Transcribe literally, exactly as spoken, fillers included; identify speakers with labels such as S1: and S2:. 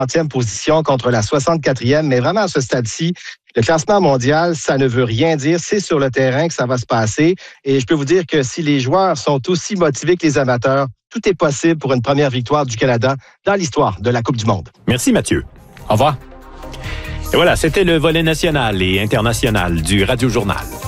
S1: trentième position contre la soixante-quatrième. Mais vraiment, à ce stade-ci, le classement mondial, ça ne veut rien dire. C'est sur le terrain que ça va se passer. Et je peux vous dire que si les joueurs sont aussi motivés que les amateurs, tout est possible pour une première victoire du Canada dans l'histoire de la Coupe du monde.
S2: Merci, Mathieu. Au revoir. Et voilà, c'était le volet national et international du Radio Journal.